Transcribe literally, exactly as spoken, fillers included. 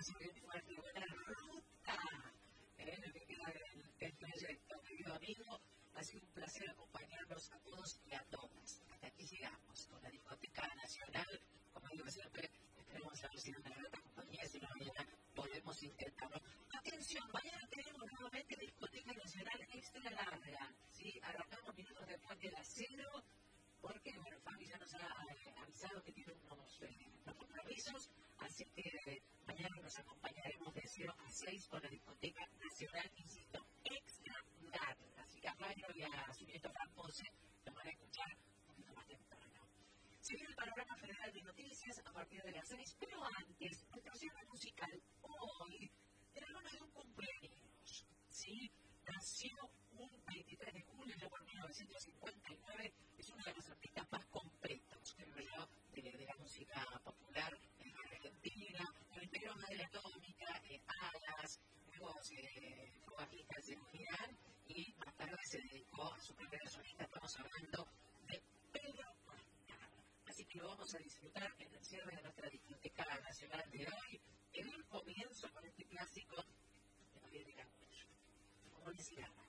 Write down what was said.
abrazo bien fuerte, buena ruta. Eh, lo que queda del, del trayecto, querido amigo. Ha sido un placer acompañarlos a todos y a todas. Hasta aquí llegamos con la Discoteca Nacional. Como digo siempre, esperemos a ver si nos da la compañía, si no mañana podemos intentarlo. Atención, mañana tenemos nuevamente Discoteca Nacional extra larga. ¿Sí? Arrancamos minutos después de las cero, porque bueno, Fabi ya nos ha eh, avisado que tiene unos, eh, unos compromisos, así que eh, mañana nos acompañaremos de cero a seis con la Discoteca Nacional, insisto, extra larga. Así que a Mario y a su nieto Francose nos van a escuchar un poquito más temprano. Se viene el panorama federal de noticias a partir de las seis, pero antes, nuestra cierre musical hoy, en el honor de un cumpleaños. ¿Sí? Nació un veintitrés de julio de mil novecientos cincuenta y nueve, es uno de los artistas más completos, creo yo, de, de la música popular en Argentina. Lo integró Madre Atómica, eh, Alas, luego eh, fue bajista de Irán y más tarde se dedicó a su carrera solista. Estamos hablando de Pedro Aznar. Así que lo vamos a disfrutar en el cierre de nuestra Discoteca Nacional de hoy, en el comienzo con este clásico de María de Campos. Como decía,